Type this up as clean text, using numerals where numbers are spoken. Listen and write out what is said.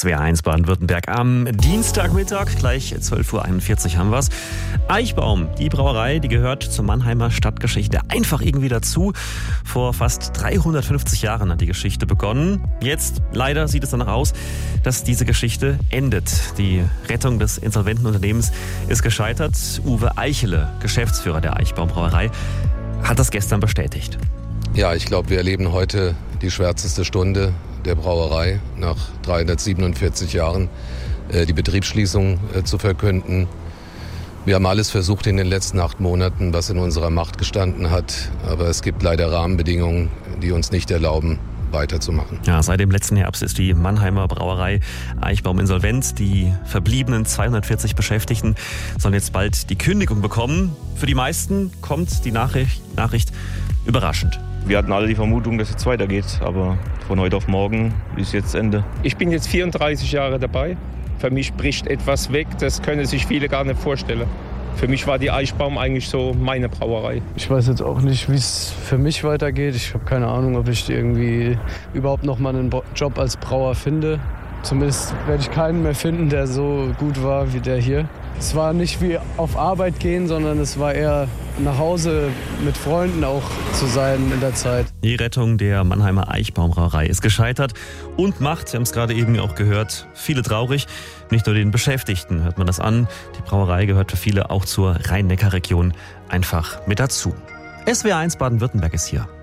SWR1 Baden-Württemberg am Dienstagmittag, gleich 12.41 Uhr haben wir's. Eichbaum, die Brauerei, die gehört zur Mannheimer Stadtgeschichte einfach irgendwie dazu. Vor fast 350 Jahren hat die Geschichte begonnen. Jetzt, leider, sieht es danach aus, dass diese Geschichte endet. Die Rettung des insolventen Unternehmens ist gescheitert. Uwe Eichele, Geschäftsführer der Eichbaum Brauerei, hat das gestern bestätigt. Ja, ich glaube, wir erleben heute die schwärzeste Stunde der Brauerei nach 347 Jahren die Betriebsschließung zu verkünden. Wir haben alles versucht in den letzten 8 Monaten, was in unserer Macht gestanden hat. Aber es gibt leider Rahmenbedingungen, die uns nicht erlauben, weiterzumachen. Ja, seit dem letzten Herbst ist die Mannheimer Brauerei Eichbaum insolvent. Die verbliebenen 240 Beschäftigten sollen jetzt bald die Kündigung bekommen. Für die meisten kommt die Nachricht überraschend. Wir hatten alle die Vermutung, dass es jetzt weitergeht, aber von heute auf morgen ist jetzt Ende. Ich bin jetzt 34 Jahre dabei. Für mich bricht etwas weg, das können sich viele gar nicht vorstellen. Für mich war die Eichbaum eigentlich so meine Brauerei. Ich weiß jetzt auch nicht, wie es für mich weitergeht. Ich habe keine Ahnung, ob ich irgendwie überhaupt noch mal einen Job als Brauer finde. Zumindest werde ich keinen mehr finden, der so gut war wie der hier. Es war nicht wie auf Arbeit gehen, sondern es war eher nach Hause mit Freunden auch zu sein in der Zeit. Die Rettung der Mannheimer Eichbaum Brauerei ist gescheitert und macht, wir haben es gerade eben auch gehört, viele traurig. Nicht nur den Beschäftigten hört man das an. Die Brauerei gehört für viele auch zur Rhein-Neckar-Region einfach mit dazu. SWR1 Baden-Württemberg ist hier.